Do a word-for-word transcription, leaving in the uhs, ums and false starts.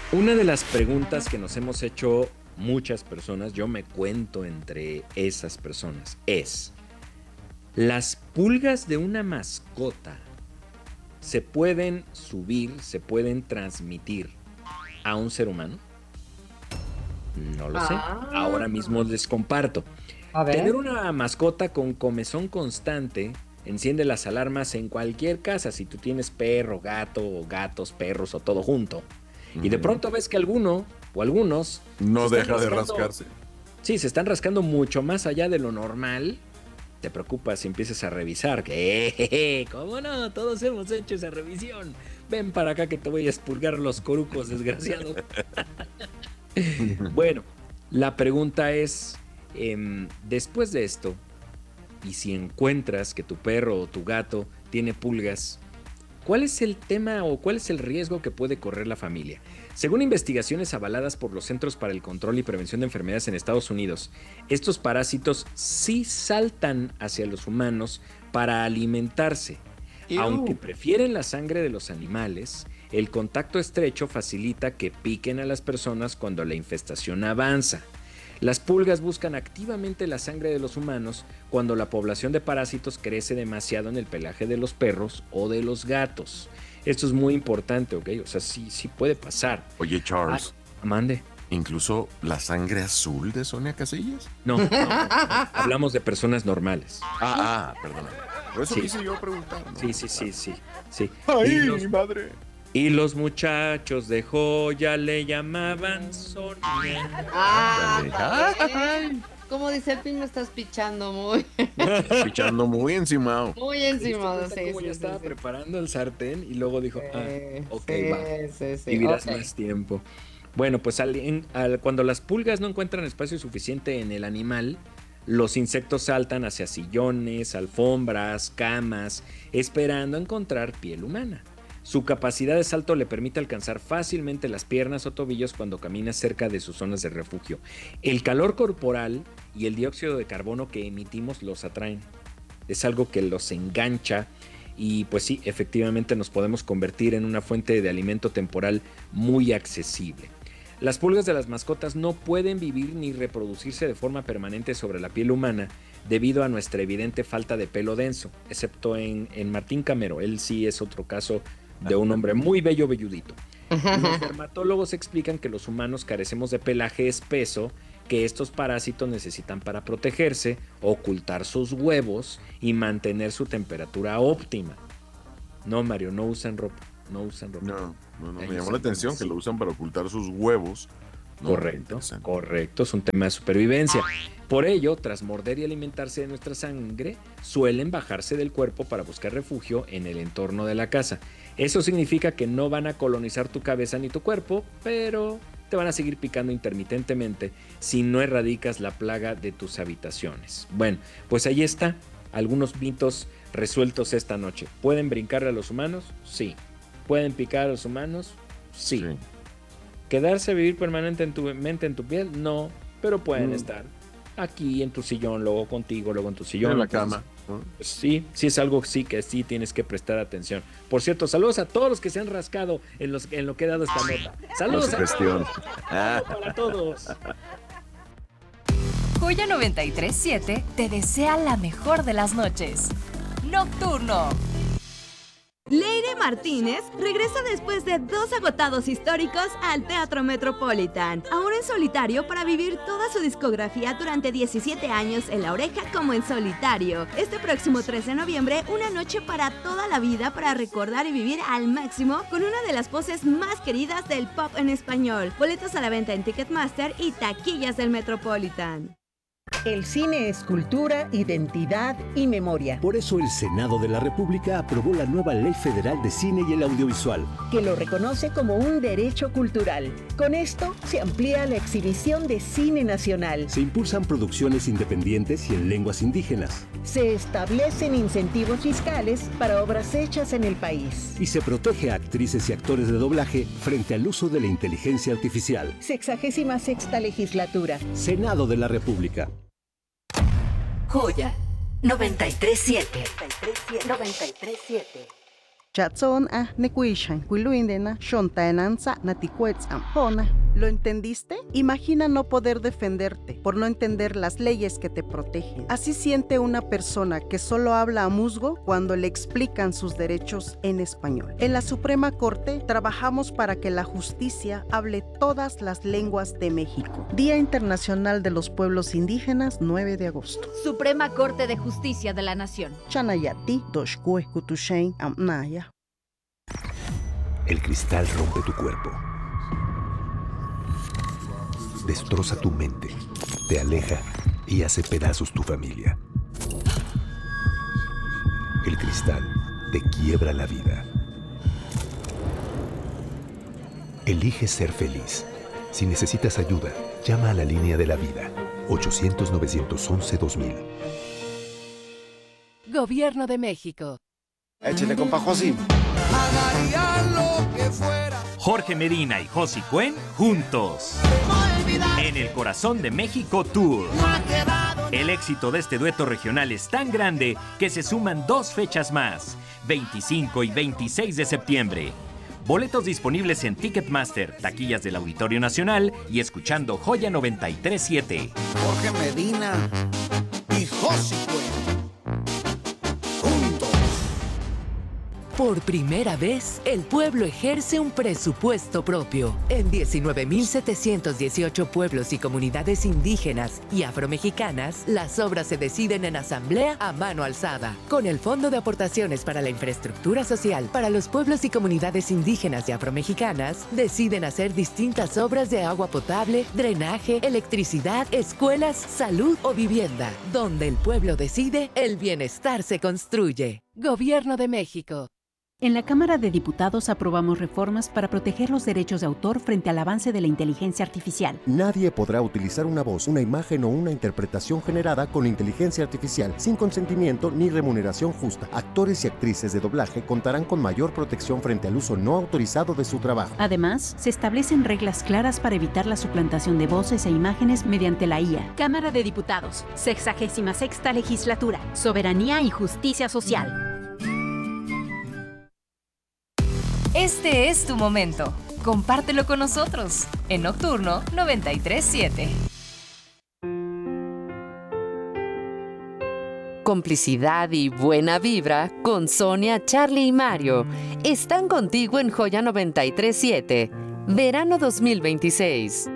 Una de las preguntas que nos hemos hecho muchas personas, yo me cuento entre esas personas, es: ¿las pulgas de una mascota se pueden subir, se pueden transmitir a un ser humano? No lo sé. Ah. Ahora mismo les comparto. A ver. Tener una mascota con comezón constante enciende las alarmas en cualquier casa. Si tú tienes perro, gato, o gatos, perros o todo junto. Y de pronto ves que alguno o algunos no se deja están de rascando- rascarse. Sí, se están rascando mucho más allá de lo normal. Te preocupas y empiezas a revisar. Que, eh, ¿cómo no? Todos hemos hecho esa revisión. Ven para acá que te voy a expurgar los corucos, desgraciado. Bueno, la pregunta es, em, después de esto, y si encuentras que tu perro o tu gato tiene pulgas, ¿cuál es el tema o cuál es el riesgo que puede correr la familia? Según investigaciones avaladas por los Centros para el Control y Prevención de Enfermedades en Estados Unidos, estos parásitos sí saltan hacia los humanos para alimentarse. Ew. Aunque prefieren la sangre de los animales, el contacto estrecho facilita que piquen a las personas cuando la infestación avanza. Las pulgas buscan activamente la sangre de los humanos cuando la población de parásitos crece demasiado en el pelaje de los perros o de los gatos. Esto es muy importante, ¿ok? O sea, sí, sí puede pasar. Oye, Charles, Ah, mande. ¿incluso la sangre azul de Sonia Casillas? No, no, no, no. Hablamos de personas normales. Ah, ah, perdóname. Por eso Sí. quise yo preguntar, ¿no? Sí, sí, sí, sí, sí. ¡Ay, Y los, mi madre! y los muchachos de joya le llamaban Sonia. Ah, Ándale. ¿eh? Como dice el pin, me estás pichando muy, Pichando muy encimado. muy ¿Te diste encima. cuenta Sí, cómo sí, ya sí, estaba sí. preparando el sartén y luego dijo, ah, Sí, ok, sí, va. sí, sí, Vivirás ok. más tiempo. Bueno, pues al- en- al- cuando las pulgas no encuentran espacio suficiente en el animal, los insectos saltan hacia sillones, alfombras, camas, esperando encontrar piel humana. Su capacidad de salto le permite alcanzar fácilmente las piernas o tobillos cuando camina cerca de sus zonas de refugio. El calor corporal y el dióxido de carbono que emitimos los atraen. Es algo que los engancha y pues sí, efectivamente nos podemos convertir en una fuente de alimento temporal muy accesible. Las pulgas de las mascotas no pueden vivir ni reproducirse de forma permanente sobre la piel humana debido a nuestra evidente falta de pelo denso, excepto en, en Martín Camero. Él sí es otro caso de un hombre muy bello velludito. Los dermatólogos explican que los humanos carecemos de pelaje espeso que estos parásitos necesitan para protegerse, ocultar sus huevos y mantener su temperatura óptima. No, Mario, no usan ropa, no usan ropa. No, no, no. Ellos Me llamó la son atención así. que lo usan para ocultar sus huevos. No, Correcto, interesante. correcto, es un tema de supervivencia. Por ello, tras morder y alimentarse de nuestra sangre, suelen bajarse del cuerpo para buscar refugio en el entorno de la casa. Eso significa que no van a colonizar tu cabeza ni tu cuerpo, pero te van a seguir picando intermitentemente si no erradicas la plaga de tus habitaciones. Bueno, pues ahí está, algunos mitos resueltos esta noche. ¿Pueden brincarle a los humanos? Sí. ¿Pueden picar a los humanos? Sí. Sí. ¿Quedarse a vivir permanentemente en tu piel? No, pero pueden Mm. estar aquí en tu sillón, luego contigo, luego en tu sillón. En la Entonces, cama, ¿no? pues sí, sí es algo sí que sí tienes que prestar atención. Por cierto, saludos a todos los que se han rascado en, los, en lo que he dado esta nota. Saludos a sugestión. todos. Saludos para todos. Joya noventa y tres punto siete te desea la mejor de las noches. Nocturno. Leire Martínez regresa después de dos agotados históricos al Teatro Metropolitan, ahora en solitario para vivir toda su discografía durante diecisiete años en La Oreja como en solitario. Este próximo tres de noviembre, una noche para toda la vida para recordar y vivir al máximo con una de las voces más queridas del pop en español. Boletos a la venta en Ticketmaster y taquillas del Metropolitan. El cine es cultura, identidad y memoria, Por eso el Senado de la República aprobó la nueva Ley Federal de Cine y el Audiovisual. que lo reconoce como un derecho cultural. Con esto se amplía la exhibición de cine nacional. Se impulsan producciones independientes y en lenguas indígenas. Se establecen incentivos fiscales para obras hechas en el país. Y se protege a actrices y actores de doblaje frente al uso de la inteligencia artificial. Sexagésima sexta legislatura. Senado de la República. Joya noventa y tres punto siete. noventa y tres punto siete. Chatson a nekuishan kuiluindena shontaenanza naticuetz ampona. ¿Lo entendiste? Imagina no poder defenderte por no entender las leyes que te protegen. Así siente una persona que solo habla a musgo cuando le explican sus derechos en español. En la Suprema Corte trabajamos para que la justicia hable todas las lenguas de México. Día Internacional de los Pueblos Indígenas, nueve de agosto. Suprema Corte de Justicia de la Nación. Chanayati, Doshkue, Kutushain, Amnaya. El cristal rompe tu cuerpo. Destroza tu mente, te aleja y hace pedazos tu familia. El cristal te quiebra la vida. Elige ser feliz. Si necesitas ayuda, llama a la línea de la vida. ochocientos, novecientos once, dos mil. Gobierno de México. Échale, compa Josi. Jorge Medina y Josi Cuen juntos. En el Corazón de México Tour. El éxito de este dueto regional es tan grande que se suman dos fechas más, veinticinco y veintiséis de septiembre. Boletos disponibles en Ticketmaster, taquillas del Auditorio Nacional y escuchando Joya noventa y tres siete. Jorge Medina y Josi Cuen. Por primera vez, el pueblo ejerce un presupuesto propio. En diecinueve mil setecientos dieciocho pueblos y comunidades indígenas y afromexicanas, las obras se deciden en asamblea a mano alzada. Con el Fondo de Aportaciones para la Infraestructura Social para los pueblos y comunidades indígenas y afromexicanas, deciden hacer distintas obras de agua potable, drenaje, electricidad, escuelas, salud o vivienda. Donde el pueblo decide, el bienestar se construye. Gobierno de México. En la Cámara de Diputados aprobamos reformas para proteger los derechos de autor frente al avance de la inteligencia artificial. Nadie podrá utilizar una voz, una imagen o una interpretación generada con inteligencia artificial sin consentimiento ni remuneración justa. Actores y actrices de doblaje contarán con mayor protección frente al uso no autorizado de su trabajo. Además, se establecen reglas claras para evitar la suplantación de voces e imágenes mediante la I A. Cámara de Diputados, sexagésima sexta legislatura, Soberanía y Justicia Social. Este es tu momento. Compártelo con nosotros en Nocturno noventa y tres siete. Complicidad y buena vibra con Sonia, Charlie y Mario. Están contigo en Joya noventa y tres siete. Verano dos mil veintiséis.